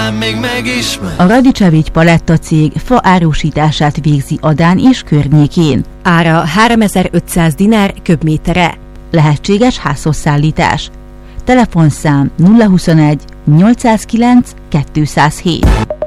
talán még megismer. A Radicevics Paletta cég fa árusítását végzi Adán és környékén. Ára 3500 dinár köbméterre. Lehetséges házhozszállítás. Telefonszám 021 809 207.